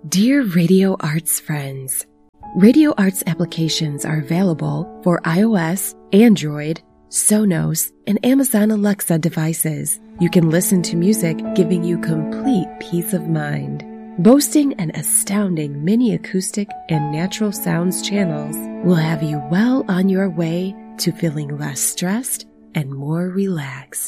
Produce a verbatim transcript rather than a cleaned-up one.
Dear Radio Arts friends, Radio Arts applications are available for iOS, Android, Sonos, and Amazon Alexa devices. You can listen to music giving you complete peace of mind. Boasting an astounding mini acoustic and natural sounds channels will have you well on your way to feeling less stressed and more relaxed.